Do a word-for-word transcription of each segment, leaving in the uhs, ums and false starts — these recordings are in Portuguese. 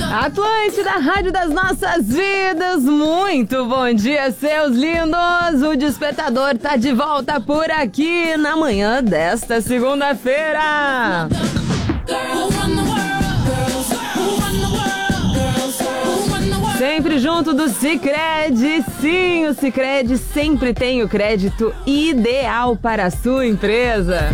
Atlântida, Rádio das Nossas Vidas, muito bom dia, seus lindos! O Despertador tá de volta por aqui na manhã desta segunda-feira. Sempre junto do Sicredi, sim, o Sicredi sempre tem o crédito ideal para a sua empresa.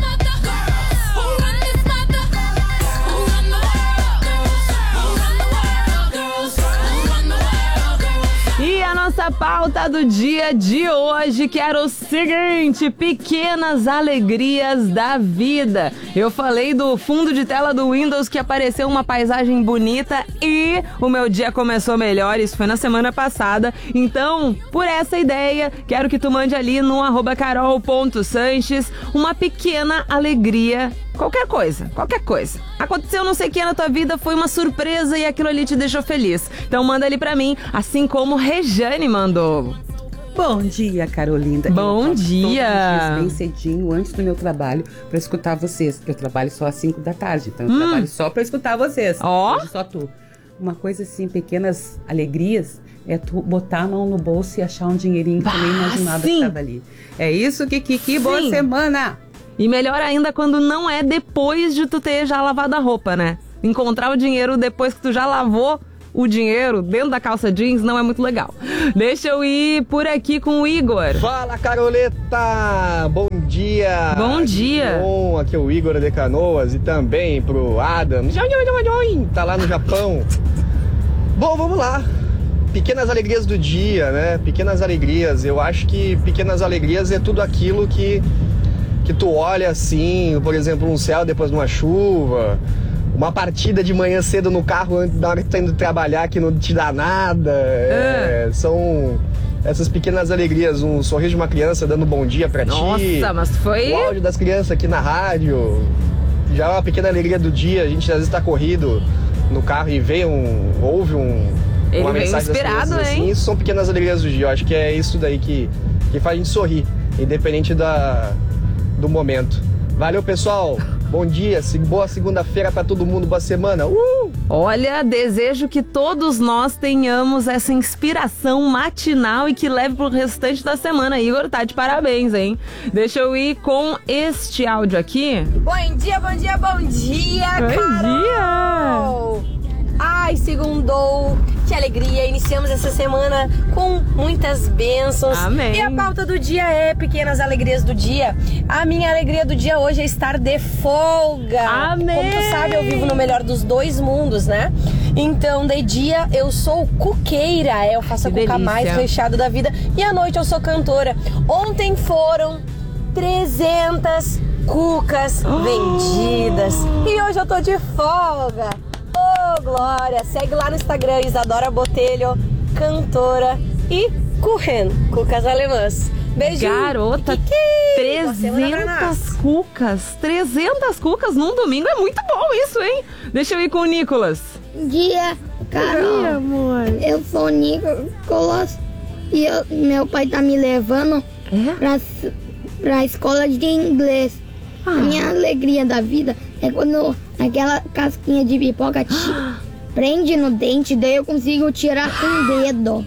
E a nossa pauta do dia de hoje, que era o seguinte: pequenas alegrias da vida. Eu falei do fundo de tela do Windows que apareceu uma paisagem bonita e o meu dia começou melhor. Isso foi na semana passada. Então, por essa ideia, quero que tu mande ali no arroba carol ponto sanches uma pequena alegria. Qualquer coisa, qualquer coisa. Aconteceu não sei o que na tua vida, foi uma surpresa e aquilo ali te deixou feliz. Então manda ali pra mim, assim como Rejane mandou. Bom dia, Carolinda. Bom dia. Todos os dias bem cedinho, antes do meu trabalho, pra escutar vocês. Eu trabalho só às cinco da tarde, então eu hum. trabalho só pra escutar vocês. Ó. Hoje só tu. Uma coisa assim, pequenas alegrias, é tu botar a mão no bolso e achar um dinheirinho que tu nem imaginava que tava ali. É isso, Kiki. Que boa semana! E melhor ainda quando não é depois de tu ter já lavado a roupa, né? Encontrar o dinheiro depois que tu já lavou o dinheiro dentro da calça jeans não é muito legal. Deixa eu ir por aqui com o Igor. Fala, Caroleta! Bom dia! Bom dia! Bom, aqui é o Igor de Canoas e também pro Adam. Tá lá no Japão. Bom, vamos lá. Pequenas alegrias do dia, né? Pequenas alegrias. Eu acho que pequenas alegrias é tudo aquilo que... que tu olha assim, por exemplo, um céu depois de uma chuva, uma partida de manhã cedo no carro na hora que tu tá indo trabalhar que não te dá nada. É. É, são essas pequenas alegrias, um sorriso de uma criança dando bom dia pra Nossa, ti. Nossa, mas foi... O áudio das crianças aqui na rádio, já é uma pequena alegria do dia. A gente às vezes tá corrido no carro e vê um, ouve um, Ele uma veio mensagem inspirado, das crianças, hein? assim. Isso são pequenas alegrias do dia. Eu acho que é isso daí que, que faz a gente sorrir, independente da... do momento. Valeu, pessoal. Bom dia, boa segunda-feira pra todo mundo, boa semana. Uh! Olha, desejo que todos nós tenhamos essa inspiração matinal e que leve pro restante da semana. Igor, tá de parabéns, hein? Deixa eu ir com este áudio aqui. Bom dia, bom dia, bom dia, Bom Carol! dia! Ai, segundou, que alegria, iniciamos essa semana com muitas bênçãos. Amém. E a pauta do dia é pequenas alegrias do dia. A minha alegria do dia hoje é estar de folga. Amém. Como tu sabe, eu vivo no melhor dos dois mundos, né? Então, de dia eu sou cuqueira, eu faço Que a cuca delícia. mais recheada da vida. E à noite eu sou cantora. Ontem foram trezentas cucas oh. vendidas. E hoje eu tô de folga. Ô, Glória! Segue lá no Instagram, Isadora Botelho, cantora e Kuchen, cucas alemãs. Beijo! Garota, trezentas cucas, trezentas cucas num domingo, é muito bom isso, hein? Deixa eu ir com o Nicolas. Bom dia, Carol. Oi, amor. Eu sou o Nicolas e eu- meu pai tá me levando É? pra, pra escola de inglês. Ah. A minha alegria da vida é quando aquela casquinha de pipoca te prende no dente, daí eu consigo tirar com o dedo.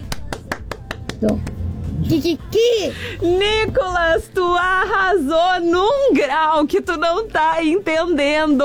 Do. Kikiki! Nicolas, tu arrasou num grau que tu não tá entendendo.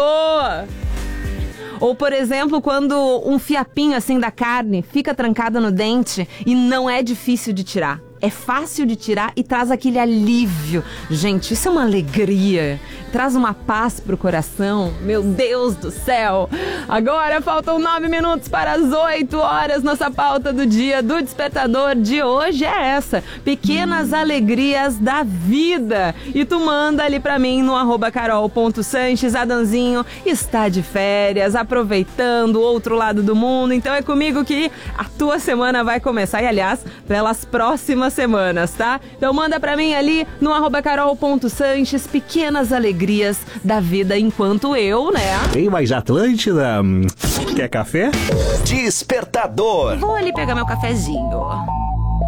Ou, por exemplo, quando um fiapinho assim da carne fica trancado no dente e não é difícil de tirar. É fácil de tirar e traz aquele alívio. Gente, isso é uma alegria. Traz uma paz pro coração. Meu Deus do céu. Agora faltam nove minutos para as oito horas. Nossa pauta do dia do Despertador de hoje é essa. Pequenas hum. alegrias da vida. E tu manda ali pra mim no arroba carol ponto sanches. Adanzinho está de férias, aproveitando o outro lado do mundo. Então é comigo que a tua semana vai começar. E, aliás, pelas próximas semanas, tá? Então manda pra mim ali no arroba carol ponto sanches pequenas alegrias da vida enquanto eu, né? Tem mais Atlântida? Quer café? Despertador. Vou ali pegar meu cafezinho.